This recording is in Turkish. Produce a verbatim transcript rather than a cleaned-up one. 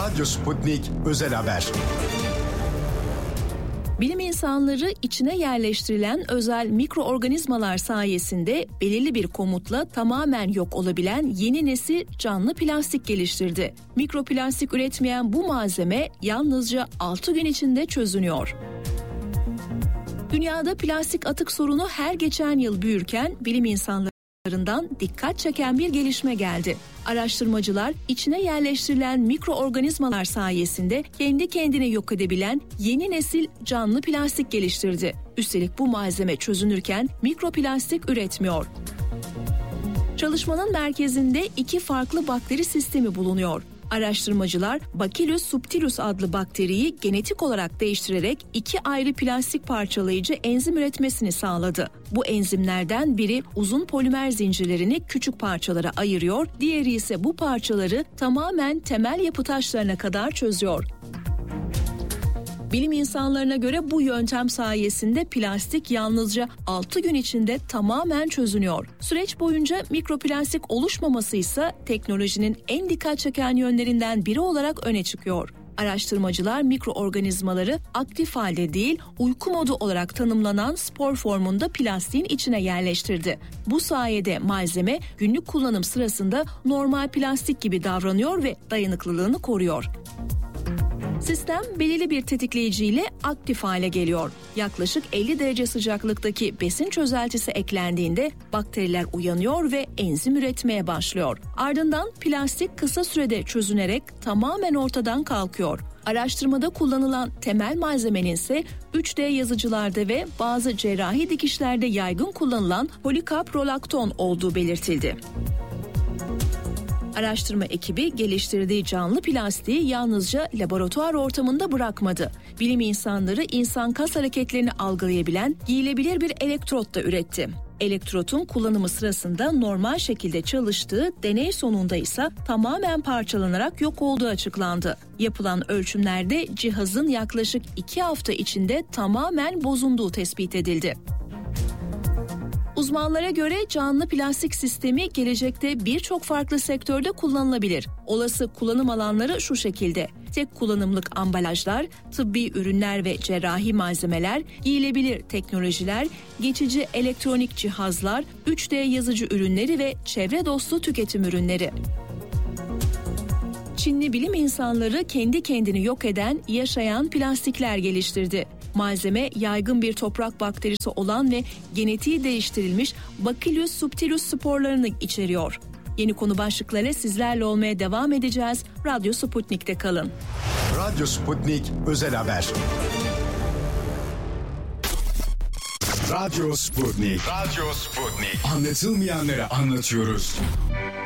Radyo Sputnik Özel Haber. Bilim insanları içine yerleştirilen özel mikroorganizmalar sayesinde belirli bir komutla tamamen yok olabilen yeni nesil canlı plastik geliştirdi. Mikroplastik üretmeyen bu malzeme yalnızca altı gün içinde çözünüyor. Dünyada plastik atık sorunu her geçen yıl büyürken bilim insanlarından dikkat çeken bir gelişme geldi. Araştırmacılar içine yerleştirilen mikroorganizmalar sayesinde kendi kendine yok edebilen yeni nesil canlı plastik geliştirdi. Üstelik bu malzeme çözünürken mikroplastik üretmiyor. Çalışmanın merkezinde iki farklı bakteri sistemi bulunuyor. Araştırmacılar Bacillus subtilis adlı bakteriyi genetik olarak değiştirerek iki ayrı plastik parçalayıcı enzim üretmesini sağladı. Bu enzimlerden biri uzun polimer zincirlerini küçük parçalara ayırıyor, diğeri ise bu parçaları tamamen temel yapı taşlarına kadar çözüyor. Bilim insanlarına göre bu yöntem sayesinde plastik yalnızca altı gün içinde tamamen çözünüyor. Süreç boyunca mikroplastik oluşmaması ise teknolojinin en dikkat çeken yönlerinden biri olarak öne çıkıyor. Araştırmacılar mikroorganizmaları aktif halde değil, uyku modu olarak tanımlanan spor formunda plastiğin içine yerleştirdi. Bu sayede malzeme günlük kullanım sırasında normal plastik gibi davranıyor ve dayanıklılığını koruyor. Sistem belirli bir tetikleyiciyle aktif hale geliyor. Yaklaşık elli derece sıcaklıktaki besin çözeltisi eklendiğinde bakteriler uyanıyor ve enzim üretmeye başlıyor. Ardından plastik kısa sürede çözünerek tamamen ortadan kalkıyor. Araştırmada kullanılan temel malzemenin ise üç D yazıcılarda ve bazı cerrahi dikişlerde yaygın kullanılan polikaprolakton olduğu belirtildi. Araştırma ekibi geliştirdiği canlı plastiği yalnızca laboratuvar ortamında bırakmadı. Bilim insanları insan kas hareketlerini algılayabilen giyilebilir bir elektrot da üretti. Elektrotun kullanımı sırasında normal şekilde çalıştığı, deney sonunda ise tamamen parçalanarak yok olduğu açıklandı. Yapılan ölçümlerde cihazın yaklaşık iki hafta içinde tamamen bozulduğu tespit edildi. Uzmanlara göre canlı plastik sistemi gelecekte birçok farklı sektörde kullanılabilir. Olası kullanım alanları şu şekilde: tek kullanımlık ambalajlar, tıbbi ürünler ve cerrahi malzemeler, giyilebilir teknolojiler, geçici elektronik cihazlar, üç D yazıcı ürünleri ve çevre dostu tüketim ürünleri. Çinli bilim insanları kendi kendini yok eden yaşayan plastikler geliştirdi. Malzeme yaygın bir toprak bakterisi olan ve genetiği değiştirilmiş Bacillus subtilis sporlarını içeriyor. Yeni konu başlıklarıyla sizlerle olmaya devam edeceğiz. Radyo Sputnik'te kalın. Radyo Sputnik Özel Haber. Radyo Sputnik. Radyo Sputnik. Anlatılmayanları anlatıyoruz.